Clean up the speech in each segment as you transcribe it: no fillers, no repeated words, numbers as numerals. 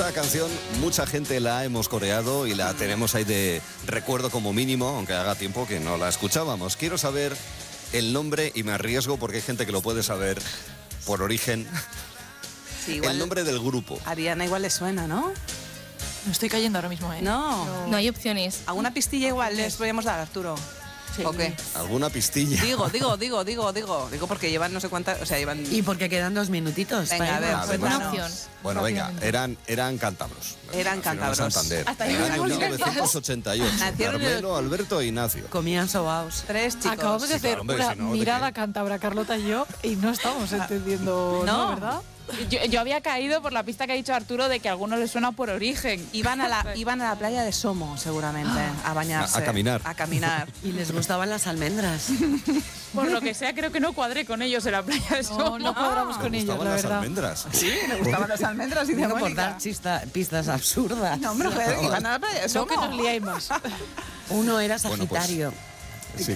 Esta canción mucha gente la hemos coreado y la tenemos ahí de recuerdo como mínimo, aunque haga tiempo que no la escuchábamos. Quiero saber el nombre y me arriesgo porque hay gente que lo puede saber por origen. Sí, igual el nombre del grupo. A Ariana igual le suena, ¿no? No estoy cayendo ahora mismo, ¿eh? No. No hay opciones. ¿Alguna pistilla igual les podríamos dar, Arturo? Sí. ¿O qué? ¿Alguna pistilla? Digo porque llevan no sé cuántas, o sea, llevan... Y porque quedan 2 minutitos. Venga, para a ver, irnos. pues Buena cuéntanos. opción. Bueno, venga, eran cántabros. Eran Nacieron en cántabros. Santander. Hasta Eran ahí en muy bien. 1988. Nacieron en el- Carmelo, Alberto e Ignacio. Comían sobaos. 3 chicos. Acabamos de Sí, claro, hacer hombre, una si no, ¿de mirada qué? cántabra, Carlota y yo, y no estamos entendiendo, No. ¿no? ¿Verdad? Yo había caído por la pista que ha dicho Arturo de que a algunos les suena por origen. Iban a la playa de Somo, seguramente, a bañarse. A caminar. A caminar. Y les gustaban las almendras. Por lo que sea, creo que no cuadré con ellos en la playa de Somo. No cuadramos Me con ellos, gustaban la las verdad. almendras. Sí, me gustaban las almendras y de Digo, por Mónica. dar pistas absurdas. No, hombre, joder, iban a la playa de No Somo. que nos liáis más. Uno era Bueno, pues, Sagitario. Sí.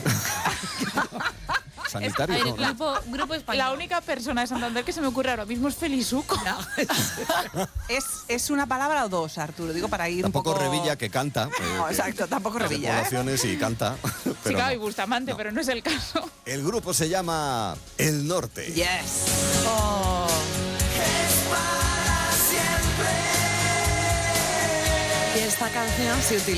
A Sanitario, ver, no. grupo español. La única persona de Santander que se me ocurre ahora mismo es Felizuco. ¿Es una palabra o dos, Arturo? Digo, para ir Tampoco un poco... Revilla que canta. No, exacto, tampoco hace Revilla, ¿eh? poblaciones y canta. Sí, Pero claro, y no. Bustamante, No. pero no es el caso. El grupo se llama El Norte. Yes. Y esta canción se utiliza